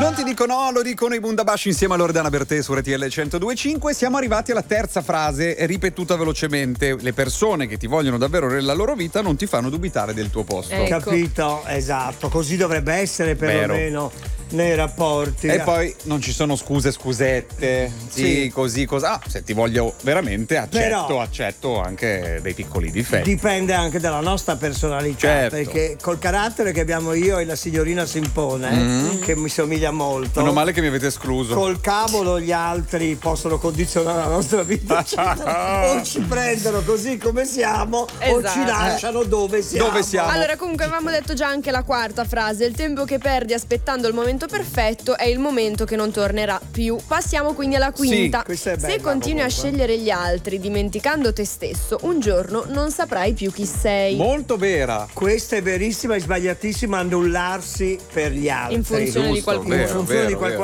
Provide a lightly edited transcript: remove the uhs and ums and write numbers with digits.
Non ti dico no, lo dicono i Bundabash insieme a Loredana Bertè su RTL 102.5. Siamo arrivati alla terza frase ripetuta velocemente. Le persone che ti vogliono davvero nella loro vita non ti fanno dubitare del tuo posto. Ecco. Capito, esatto, così dovrebbe essere perlomeno nei rapporti. E poi non ci sono scusette, sì, così, cosa. Se ti voglio veramente accetto anche dei piccoli difetti. Dipende anche dalla nostra personalità, perché col carattere che abbiamo io e la signorina Simpone, che mi somiglia molto. Meno male che mi avete escluso. Col cavolo gli altri possono condizionare la nostra vita. O ci prendono così come siamo, o ci lasciano dove siamo. Allora, comunque avevamo detto già anche la quarta frase: il tempo che perdi aspettando il momento perfetto è il momento che non tornerà più. Passiamo quindi alla quinta. Questa è bella, se continui a scegliere gli altri dimenticando te stesso, un giorno non saprai più chi sei. Molto vera. Questa è verissima, è sbagliatissima annullarsi per gli altri. In funzione di qualcuno. Vero,